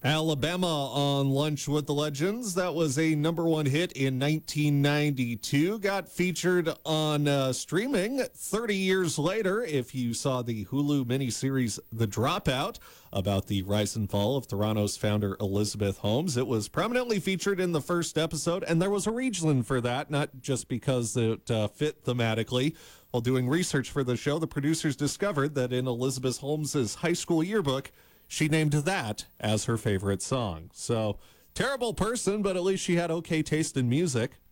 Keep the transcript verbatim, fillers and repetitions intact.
Alabama on Lunch with the Legends. That was a number one hit in nineteen ninety-two. Got featured on uh, streaming thirty years later. If you saw the Hulu miniseries The Dropout about the rise and fall of Toronto's founder Elizabeth Holmes, it was prominently featured in the first episode, and there was a reason for that, not just because it uh, fit thematically. While doing research for the show, the producers discovered that in Elizabeth Holmes's high school yearbook, she named that as her favorite song. So, terrible person, but at least she had okay taste in music.